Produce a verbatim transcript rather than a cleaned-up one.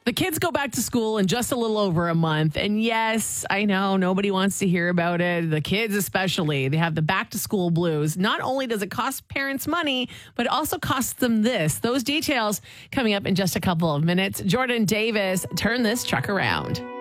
The kids go back to school in just a little over a month. And yes, I know nobody wants to hear about it. The kids especially, they have the back to school blues. Not only does it cost parents money, but it also costs them this. Those details coming up in just a couple of minutes. Jordan Davis, turn this truck around.